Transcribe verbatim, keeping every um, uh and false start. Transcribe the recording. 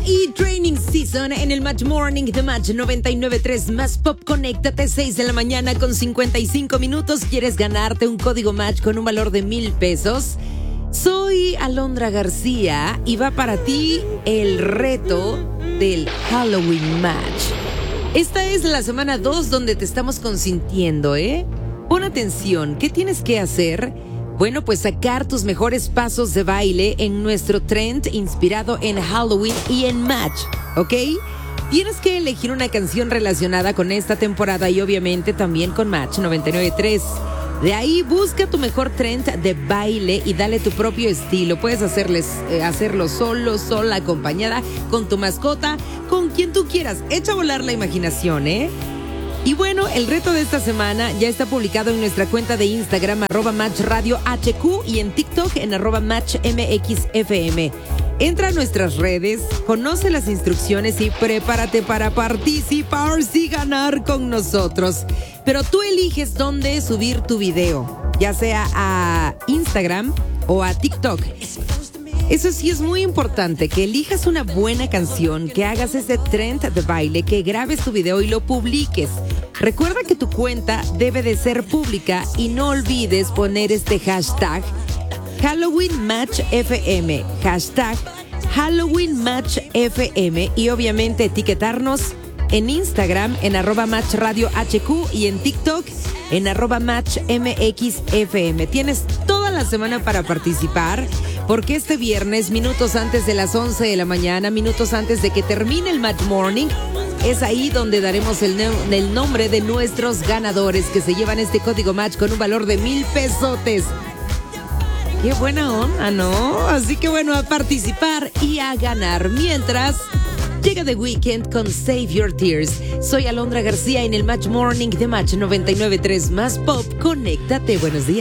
Y Training Season en el Match Morning de Match noventa y nueve punto tres más Pop. Conéctate seis de la mañana con cincuenta y cinco minutos. ¿Quieres ganarte un código Match con un valor de mil pesos? Soy Alondra García y va para ti el reto del Halloween Match. Esta es la semana dos donde te estamos consintiendo, ¿eh? Pon atención, ¿qué tienes que hacer? Bueno, pues sacar tus mejores pasos de baile en nuestro trend inspirado en Halloween y en Match, ¿ok? Tienes que elegir una canción relacionada con esta temporada y obviamente también con Match noventa y nueve punto tres. De ahí busca tu mejor trend de baile y dale tu propio estilo. Puedes hacerles, eh, hacerlo solo, sola, acompañada, con tu mascota, con quien tú quieras. Echa a volar la imaginación, ¿eh? Y bueno, el reto de esta semana ya está publicado en nuestra cuenta de Instagram, arroba Match Radio H Q, y en TikTok en arroba Match M X F M. Entra a nuestras redes, conoce las instrucciones y prepárate para participar y ganar con nosotros. Pero tú eliges dónde subir tu video, ya sea a Instagram o a TikTok. Eso sí es muy importante, que elijas una buena canción, que hagas ese trend de baile, que grabes tu video y lo publiques. Recuerda que tu cuenta debe de ser pública y no olvides poner este hashtag Halloween Match F M, hashtag Halloween Match F M, y obviamente etiquetarnos en Instagram en arroba Match Radio H Q y en TikTok en arroba Match M X F M. Tienes toda la semana para participar, porque este viernes, minutos antes de las once de la mañana, minutos antes de que termine el Match Morning, es ahí donde daremos el, ne- el nombre de nuestros ganadores que se llevan este código Match con un valor de mil pesotes. Qué buena onda, ¿no? Así que bueno, a participar y a ganar. Mientras llega The Weeknd con Save Your Tears. Soy Alondra García en el Match Morning de Match noventa y nueve punto tres más Pop. Conéctate, buenos días.